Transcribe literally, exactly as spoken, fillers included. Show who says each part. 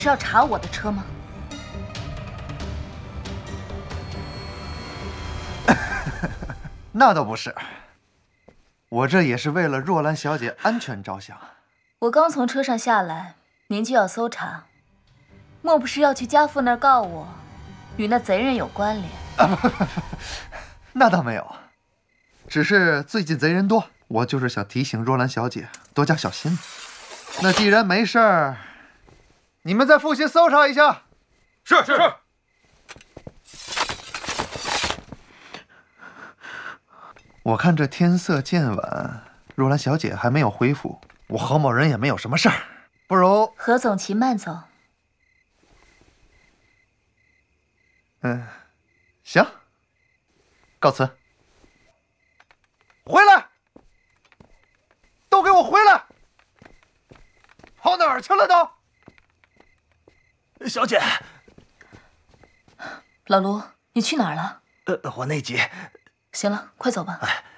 Speaker 1: 是要查我的车吗？
Speaker 2: 那倒不是，我这也是为了若兰小姐安全着想。
Speaker 1: 我刚从车上下来，您就要搜查，莫不是要去家父那儿告我，与那贼人有关联？
Speaker 2: 啊，不不不，那倒没有，只是最近贼人多，我就是想提醒若兰小姐多加小心。那既然没事儿，你们再复习搜查一下。
Speaker 3: 是是是。
Speaker 2: 我看这天色渐晚，若兰小姐还没有恢复，我何某人也没有什么事儿，不如
Speaker 1: 何总，请慢走。
Speaker 2: 嗯，行，告辞。回来，都给我回来！跑哪儿去了都？
Speaker 4: 小姐，
Speaker 1: 老卢，你去哪儿了？
Speaker 4: 呃，我内急。
Speaker 1: 行了，快走吧。
Speaker 4: 哎。